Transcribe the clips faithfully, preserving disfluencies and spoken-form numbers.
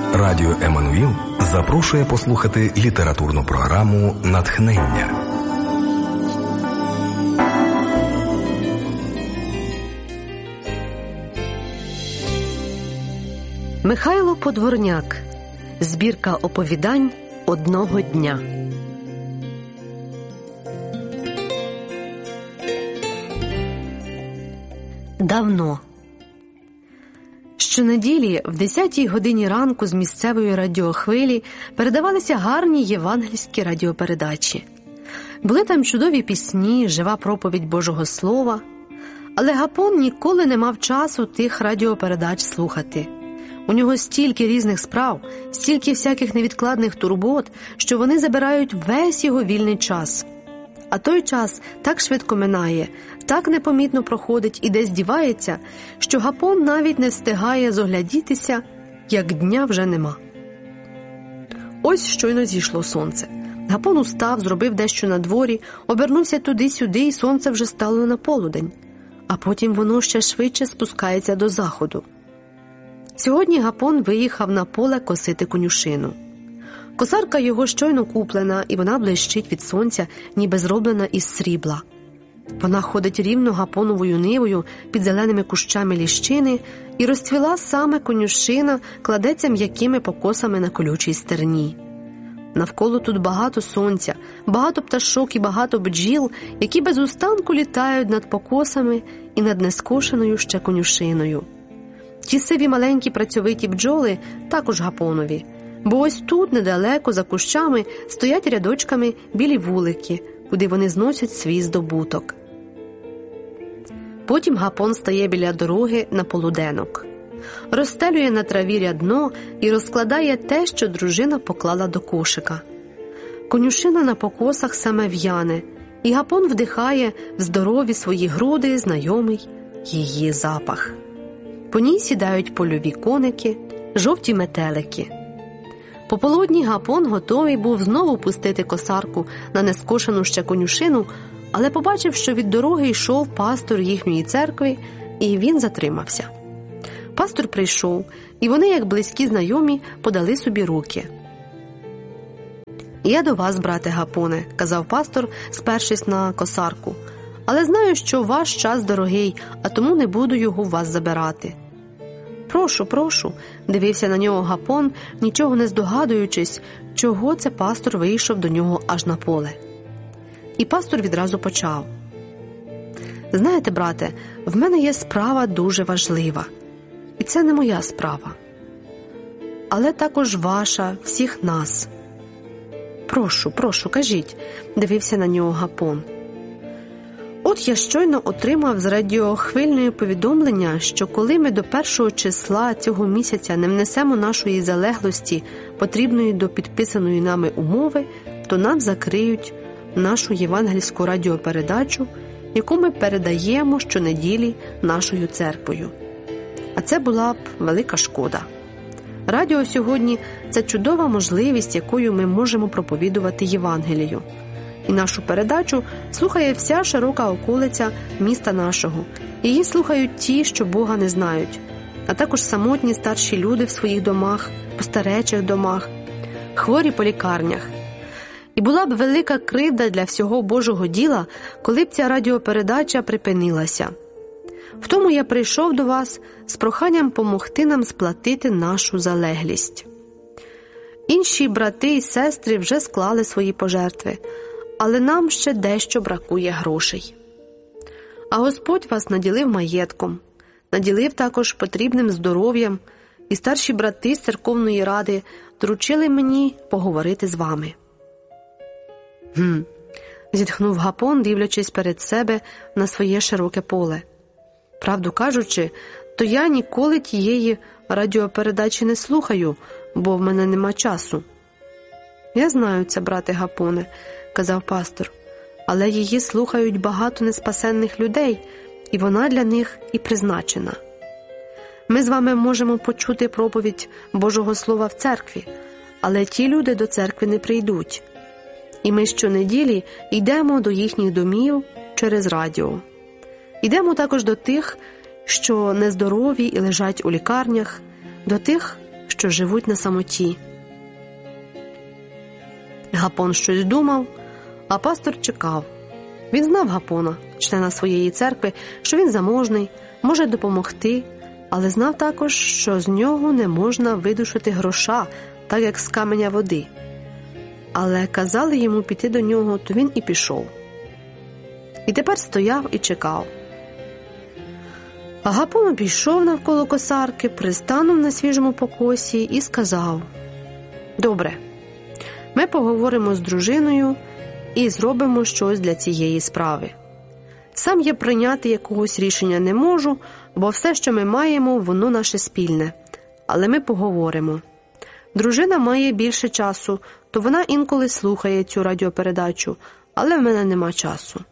Радіо Еммануїл запрошує послухати літературну програму «Натхнення». Михайло Подворняк. Збірка оповідань одного дня. Давно. Щонеділі в десятій годині ранку з місцевої радіохвилі передавалися гарні євангельські радіопередачі. Були там чудові пісні, жива проповідь Божого Слова. Але Гапон ніколи не мав часу тих радіопередач слухати. У нього стільки різних справ, стільки всяких невідкладних турбот, що вони забирають весь його вільний час. А той час так швидко минає, так непомітно проходить і десь дівається, що Гапон навіть не встигає зоглядітися, як дня вже нема. Ось щойно зійшло сонце. Гапон устав, зробив дещо на дворі, обернувся туди-сюди, і сонце вже стало на полудень. А потім воно ще швидше спускається до заходу. Сьогодні Гапон виїхав на поле косити конюшину. Косарка його щойно куплена, і вона блищить від сонця, ніби зроблена із срібла. Вона ходить рівно Гапоновою нивою під зеленими кущами ліщини, і розцвіла саме конюшина, кладеться м'якими покосами на колючій стерні. Навколо тут багато сонця, багато пташок і багато бджіл, які без устанку літають над покосами і над нескошеною ще конюшиною. Ті сиві маленькі працьовиті бджоли також Гапонові, бо ось тут, недалеко, за кущами, стоять рядочками білі вулики, куди вони зносять свій здобуток. Потім Гапон стає біля дороги на полуденок. Розстелює на траві рядно і розкладає те, що дружина поклала до кошика. Конюшина на покосах саме в'яне, і Гапон вдихає в здорові свої груди знайомий її запах. По ній сідають польові коники, жовті метелики. Пополудні Гапон готовий був знову пустити косарку на нескошену ще конюшину, але побачив, що від дороги йшов пастор їхньої церкви, і він затримався. Пастор прийшов, і вони, як близькі знайомі, подали собі руки. «Я до вас, брате Гапоне», – казав пастор, спершись на косарку, «але знаю, що ваш час дорогий, а тому не буду його у вас забирати». «Прошу, прошу», – дивився на нього Гапон, нічого не здогадуючись, чого це пастор вийшов до нього аж на поле. І пастор відразу почав. «Знаєте, брате, в мене є справа дуже важлива. І це не моя справа. Але також ваша, всіх нас». «Прошу, прошу, кажіть», – дивився на нього Гапон. «От я щойно отримав з радіохвильної повідомлення, що коли ми до першого числа цього місяця не внесемо нашої залеглості, потрібної до підписаної нами умови, то нам закриють нашу євангельську радіопередачу, яку ми передаємо щонеділі нашою церквою. А це була б велика шкода. Радіо сьогодні – це чудова можливість, якою ми можемо проповідувати Євангелію. І нашу передачу слухає вся широка околиця міста нашого. Її слухають ті, що Бога не знають, а також самотні старші люди в своїх домах, постаречих домах, хворі по лікарнях. І була б велика кривда для всього Божого діла, коли б ця радіопередача припинилася. В тому я прийшов до вас з проханням помогти нам сплатити нашу залеглість. Інші брати і сестри вже склали свої пожертви, але нам ще дещо бракує грошей. А Господь вас наділив маєтком, наділив також потрібним здоров'ям, і старші брати з церковної ради доручили мені поговорити з вами». «Гм», – зітхнув Гапон, дивлячись перед себе на своє широке поле. «Правду кажучи, то я ніколи тієї радіопередачі не слухаю, бо в мене нема часу». «Я знаю це, брате Гапоне», – казав пастор, «але її слухають багато неспасенних людей, і вона для них і призначена. Ми з вами можемо почути проповідь Божого Слова в церкві, але ті люди до церкви не прийдуть. І ми щонеділі йдемо до їхніх домів через радіо. Йдемо також до тих, що нездорові і лежать у лікарнях, до тих, що живуть на самоті. Гапон щось думав, а пастор чекав. Він знав Гапона, члена своєї церкви, що він заможний, може допомогти, але знав також, що з нього не можна видушити гроша, так як з каменя води. Але казали йому піти до нього, то він і пішов. І тепер стояв і чекав. А Гапон обійшов навколо косарки, пристанув на свіжому покосі і сказав: «Добре, ми поговоримо з дружиною і зробимо щось для цієї справи. Сам я прийняти якогось рішення не можу, бо все, що ми маємо, воно наше спільне. Але ми поговоримо. Дружина має більше часу, то вона інколи слухає цю радіопередачу, але в мене нема часу».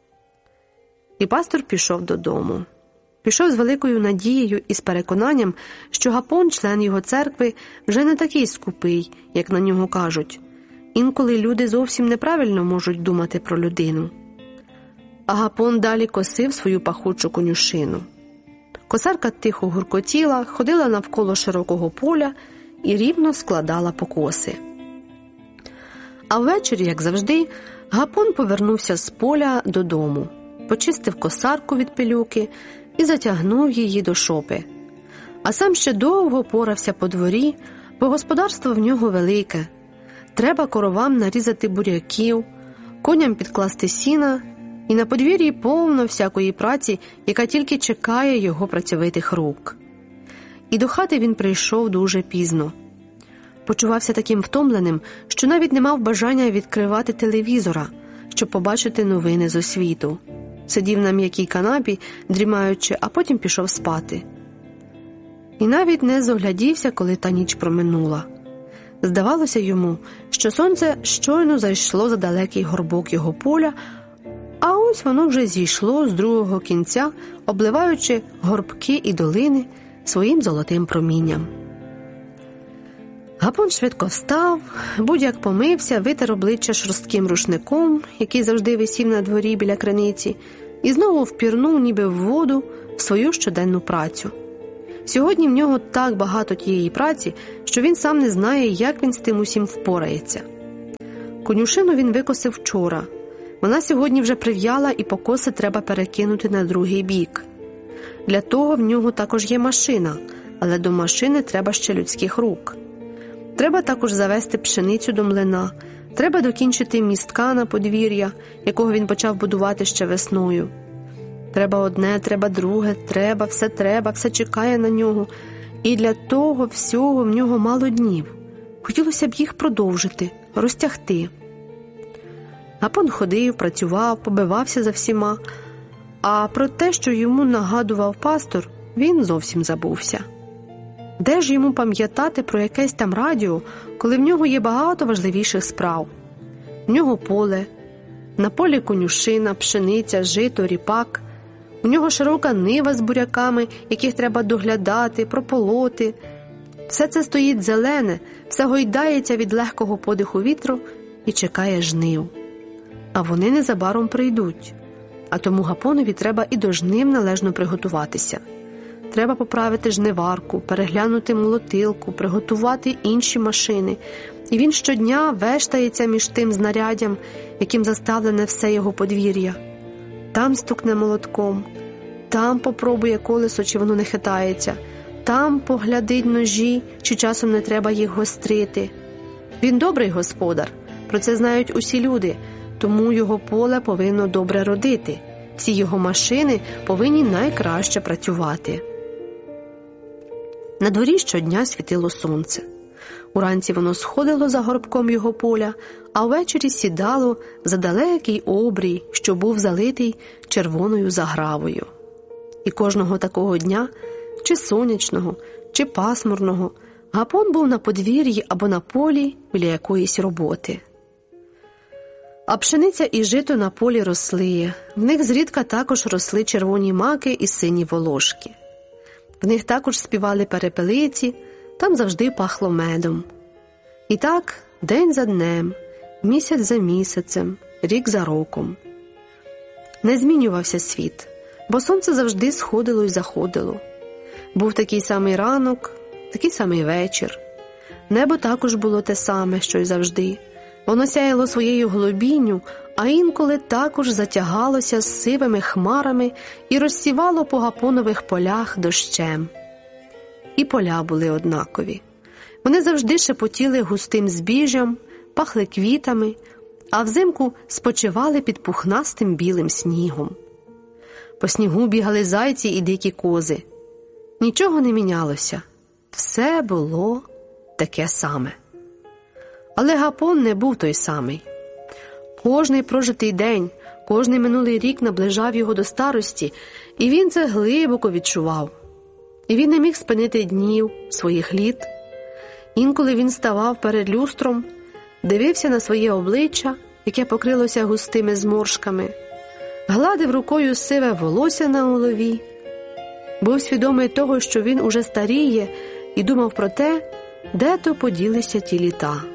І пастор пішов додому. Пішов з великою надією і з переконанням, що Гапон, член його церкви, вже не такий скупий, як на нього кажуть. Інколи люди зовсім неправильно можуть думати про людину. А Гапон далі косив свою пахучу конюшину. Косарка тихо гуркотіла, ходила навколо широкого поля і рівно складала покоси. А ввечері, як завжди, Гапон повернувся з поля додому, почистив косарку від пилюки і затягнув її до шопи. А сам ще довго порався по дворі, бо господарство в нього велике. Треба коровам нарізати буряків, коням підкласти сіна, і на подвір'ї повно всякої праці, яка тільки чекає його працьовитих рук. І до хати він прийшов дуже пізно. Почувався таким втомленим, що навіть не мав бажання відкривати телевізора, щоб побачити новини зо світу. Сидів на м'якій канапі, дрімаючи, а потім пішов спати. І навіть не зоглядівся, коли та ніч проминула. Здавалося йому, що сонце щойно зайшло за далекий горбок його поля, а ось воно вже зійшло з другого кінця, обливаючи горбки і долини своїм золотим промінням. Гапон швидко встав, будь-як помився, витер обличчя шорстким рушником, який завжди висів на дворі біля криниці, і знову впірнув ніби в воду в свою щоденну працю. Сьогодні в нього так багато тієї праці, що він сам не знає, як він з тим усім впорається. Конюшину він викосив вчора. Вона сьогодні вже прив'яла, і покоси треба перекинути на другий бік. Для того в нього також є машина, але до машини треба ще людських рук. Треба також завести пшеницю до млина, треба докінчити містка на подвір'я, якого він почав будувати ще весною. Треба одне, треба друге, треба, все треба, все чекає на нього. І для того всього в нього мало днів. Хотілося б їх продовжити, розтягти. Гапон ходив, працював, побивався за всіма, а про те, що йому нагадував пастор, він зовсім забувся. Де ж йому пам'ятати про якесь там радіо, коли в нього є багато важливіших справ? В нього поле, на полі конюшина, пшениця, жито, ріпак. У нього широка нива з буряками, яких треба доглядати, прополоти. Все це стоїть зелене, все гойдається від легкого подиху вітру і чекає жнив. А вони незабаром прийдуть. А тому Гапонові треба і до жнив належно приготуватися. Треба поправити жниварку, переглянути молотилку, приготувати інші машини. І він щодня вештається між тим знаряддям, яким заставлене все його подвір'я. Там стукне молотком, там попробує колесо, чи воно не хитається, там поглядить ножі, чи часом не треба їх гострити. Він добрий господар, про це знають усі люди, тому його поле повинно добре родити, всі його машини повинні найкраще працювати. На дворі щодня світило сонце. Уранці воно сходило за горбком його поля, а ввечері сідало за далекий обрій, що був залитий червоною загравою. І кожного такого дня, чи сонячного, чи пасмурного, Гапон був на подвір'ї або на полі біля якоїсь роботи. А пшениця і жито на полі росли, в них зрідка також росли червоні маки і сині волошки. В них також співали перепелиці, там завжди пахло медом. І так, день за днем, місяць за місяцем, рік за роком. Не змінювався світ, бо сонце завжди сходило і заходило. Був такий самий ранок, такий самий вечір, Небо також було те саме, що й завжди. Воно сяяло своєю голубінню, а інколи також затягалося з сивими хмарами і розсівало по гапонових полях дощем. І поля були однакові. Вони завжди шепотіли густим збіжжям, пахли квітами, а взимку спочивали під пухнастим білим снігом. По снігу бігали зайці і дикі кози. Нічого не мінялося. Все було таке саме. Але Гапон не був той самий. Кожний прожитий день, кожний минулий рік наближав його до старості, і він це глибоко відчував. І він не міг спинити днів своїх літ. Інколи він ставав перед люстром, дивився на своє обличчя, яке покрилося густими зморшками, гладив рукою сиве волосся на голові, був свідомий того, що він уже старіє, і думав про те, де то поділися ті літа.